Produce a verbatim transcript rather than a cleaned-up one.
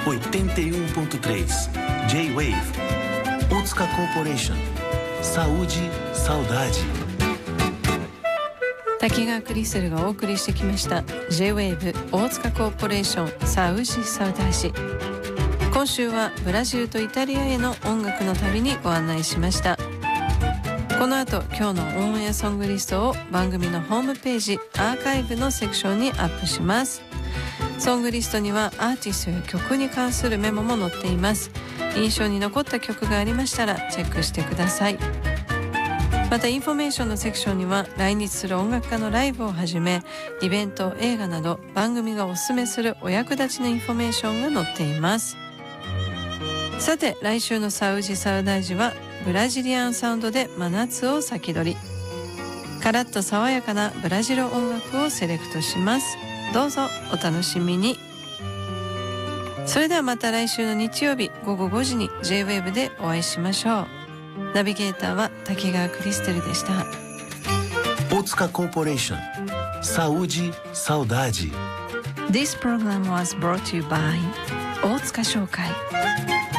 oitenta e um ponto três J-Wave. Otsuka Corporation. Saúde, saudade. 滝川クリステルがお送りしてきました J-Wave 大塚コーポレーションサウジサウダージ。今週はブラジルとイタリアへの音楽の旅にご案内しました。この後今日のオンエアソングリストを番組のホームページアーカイブのセクションにアップします。ソングリストにはアーティストや曲に関するメモも載っています。印象に残った曲がありましたらチェックしてください。またインフォメーションのセクションには来日する音楽家のライブをはじめイベント、映画など番組がおすすめするお役立ちのインフォメーションが載っています。さて来週のサウジサウダージはブラジリアンサウンドで真夏を先取り、カラッと爽やかなブラジル音楽をセレクトします。どうぞお楽しみに。それではまた来週の日曜日ごごごじに J-ウェーブ でお会いしましょう。ナビゲーターは滝川クリステルでした。 Otsuka Corporation. Saúde, saudade. This program was brought to you by 大塚商会。